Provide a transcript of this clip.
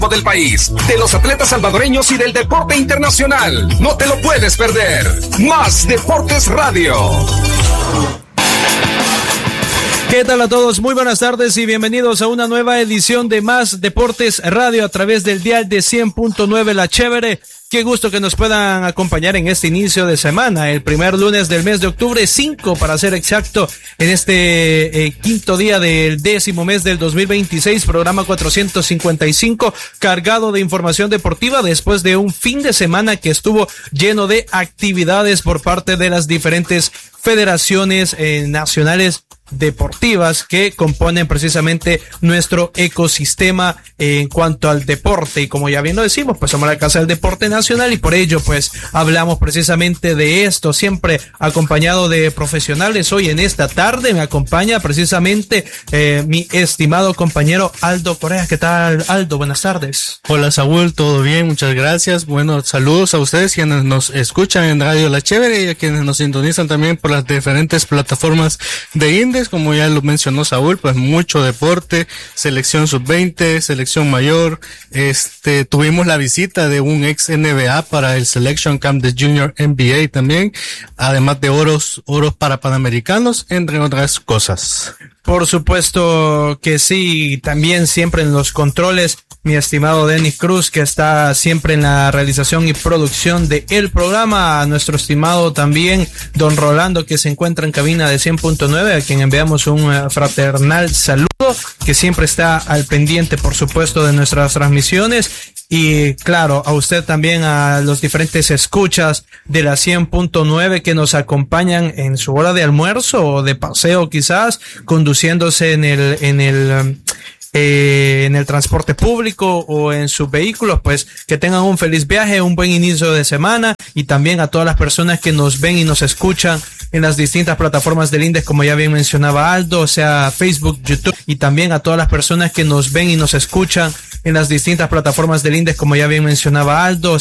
del país, de los atletas salvadoreños y del deporte internacional. No te lo puedes perder. Más Deportes Radio. ¿Qué tal a todos? Muy buenas tardes y bienvenidos a una nueva edición de Más Deportes Radio a través del dial de 100.9 La Chévere. Qué gusto que nos puedan acompañar en este inicio de semana, el primer lunes del mes de octubre, 5 para ser exacto, en este quinto día del 10º mes del 2026, programa 455, cargado de información deportiva después de un fin de semana que estuvo lleno de actividades por parte de las diferentes federaciones nacionales deportivas que componen precisamente nuestro ecosistema en cuanto al deporte. Y como ya bien lo decimos, pues somos la Casa del Deporte Nacional y por ello pues hablamos precisamente de esto, siempre acompañado de profesionales. Hoy en esta tarde me acompaña precisamente mi estimado compañero Aldo Correa. ¿Qué tal, Aldo? Buenas tardes. Hola, Saúl, todo bien, muchas gracias. Bueno, saludos a ustedes quienes nos escuchan en Radio La Chévere y a quienes nos sintonizan también por las diferentes plataformas de Indes. Como ya lo mencionó Saúl, pues mucho deporte, selección sub-20, selección mayor. Tuvimos la visita de un ex NBA para el Selection Camp de Junior NBA también, además de oros para panamericanos, entre otras cosas. Por supuesto que sí, también siempre en los controles, mi estimado Denis Cruz, que está siempre en la realización y producción de el programa, a nuestro estimado también Don Rolando, que se encuentra en cabina de 100.9, a quien enviamos un fraternal saludo, que siempre está al pendiente, por supuesto, de nuestras transmisiones. Y claro, a usted también, a los diferentes escuchas de la 100.9 que nos acompañan en su hora de almuerzo o de paseo quizás, conduciéndose en el transporte público o en sus vehículos, pues que tengan un feliz viaje, un buen inicio de semana, y también a todas las personas que nos ven y nos escuchan en las distintas plataformas del INDES, como ya bien mencionaba Aldo, o sea, Facebook, YouTube, y también a todas las personas que nos ven y nos escuchan en las distintas plataformas del INDES, como ya bien mencionaba Aldo,